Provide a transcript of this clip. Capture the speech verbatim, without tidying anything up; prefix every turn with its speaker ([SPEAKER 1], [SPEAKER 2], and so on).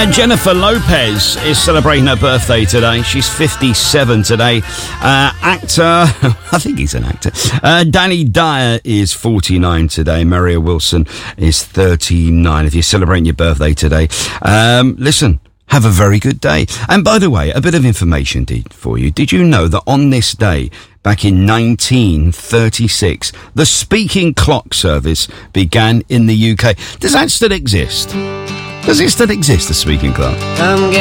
[SPEAKER 1] Uh, Jennifer Lopez is celebrating her birthday today. She's fifty-seven today. Uh, actor, I think he's an actor. Uh, Danny Dyer is forty-nine today. Maria Wilson is thirty-nine. If you're celebrating your birthday today, um, listen, have a very good day. And by the way, a bit of information did, for you. Did you know that on this day, back in nineteen thirty-six, the speaking clock service began in the U K? Does that still exist? Does it still exist, the speaking clock?